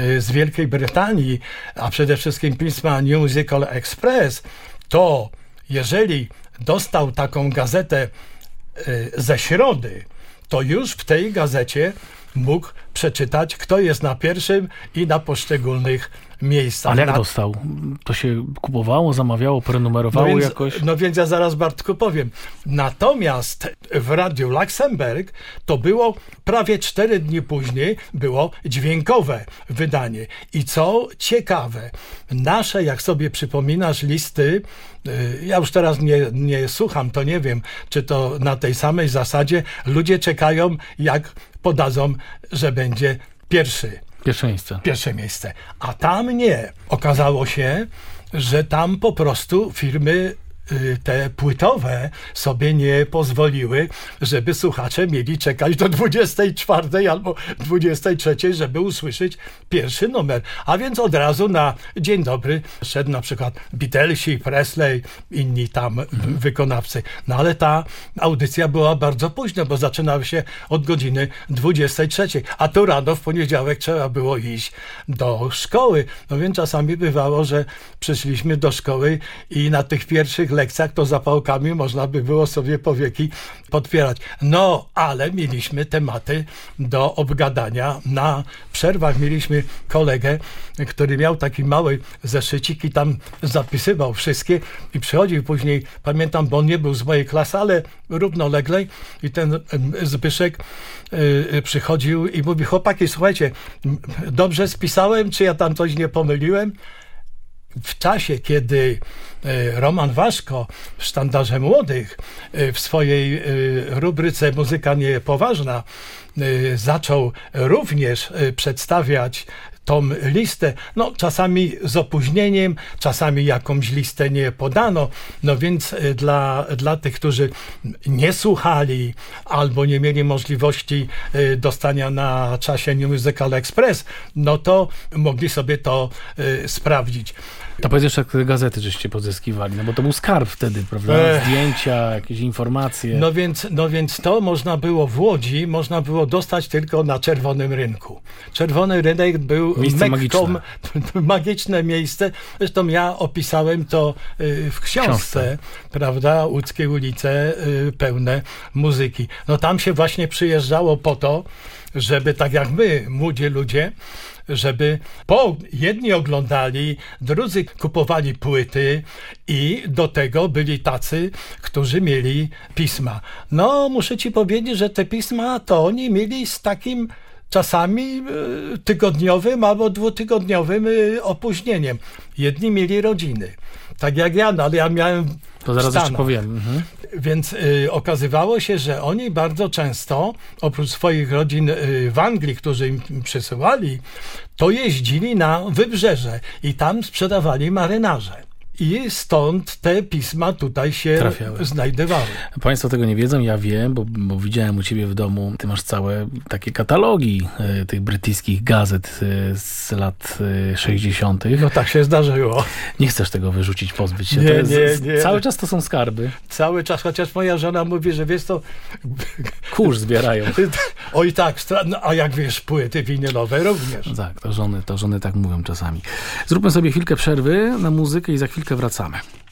z Wielkiej Brytanii, a przede wszystkim pisma Musical Express, to jeżeli dostał taką gazetę ze środy, to już w tej gazecie mógł przeczytać, kto jest na pierwszym i na poszczególnych miejscach. Ale jak dostał? To się kupowało, zamawiało, prenumerowało jakoś? No więc ja zaraz, Bartku, powiem. Natomiast w Radiu Luxemburg to było prawie 4 dni później, było dźwiękowe wydanie. I co ciekawe, nasze, jak sobie przypominasz, listy, ja już teraz nie słucham, to nie wiem, czy to na tej samej zasadzie ludzie czekają, jak podadzą, że będzie pierwsze miejsce. A tam nie. Okazało się, że tam po prostu firmy te płytowe sobie nie pozwoliły, żeby słuchacze mieli czekać do 24 albo 23, żeby usłyszeć pierwszy numer. A więc od razu na dzień dobry szedł na przykład Beatlesi, Presley, inni tam wykonawcy. No ale ta audycja była bardzo późno, bo zaczynała się od godziny 23, a tu rano w poniedziałek trzeba było iść do szkoły. No więc czasami bywało, że przyszliśmy do szkoły i na tych pierwszych lekcjach to zapałkami można by było sobie powieki podpierać. No, ale mieliśmy tematy do obgadania. Na przerwach mieliśmy kolegę, który miał taki mały zeszycik i tam zapisywał wszystkie i przychodził później, pamiętam, bo on nie był z mojej klasy, ale równoległej i ten Zbyszek przychodził i mówi: chłopaki, słuchajcie, dobrze spisałem, czy ja tam coś nie pomyliłem? W czasie, kiedy Roman Waszko w Sztandarze Młodych w swojej rubryce Muzyka Niepoważna zaczął również przedstawiać tą listę, no czasami z opóźnieniem, czasami jakąś listę nie podano, no więc dla tych, którzy nie słuchali albo nie mieli możliwości dostania na czasie New Musical Express, no to mogli sobie to sprawdzić. To powiedz jeszcze, jak te gazety żeście pozyskiwali, no bo to był skarb wtedy, prawda? Zdjęcia, jakieś informacje. No więc to można było w Łodzi, można było dostać tylko na Czerwonym Rynku. Czerwony Rynek był magiczne miejsce. Zresztą ja opisałem to w książce, prawda? Łódzkie ulice pełne muzyki. No tam się właśnie przyjeżdżało po to, żeby tak jak my, młodzi ludzie, żeby jedni oglądali, drudzy kupowali płyty i do tego byli tacy, którzy mieli pisma. No, muszę ci powiedzieć, że te pisma to oni mieli z takim czasami tygodniowym albo dwutygodniowym opóźnieniem. Jedni mieli rodziny, tak jak ja, no ale ja miałem to zaraz jeszcze powiem. Więc okazywało się, że oni bardzo często, oprócz swoich rodzin w Anglii, którzy im przysyłali, to jeździli na wybrzeże i tam sprzedawali marynarze. I stąd te pisma tutaj się znajdowały. Państwo tego nie wiedzą, ja wiem, bo widziałem u ciebie w domu, ty masz całe takie katalogi tych brytyjskich gazet z lat 60. No tak się zdarzyło. Nie chcesz tego wyrzucić, pozbyć się. Nie. Cały czas to są skarby. Cały czas, chociaż moja żona mówi, że wiesz to... Kurz zbierają. Oj tak, a jak wiesz, płyty winylowe również. No tak, to żony tak mówią czasami. Zróbmy sobie chwilkę przerwy na muzykę i za chwilkę wracamy.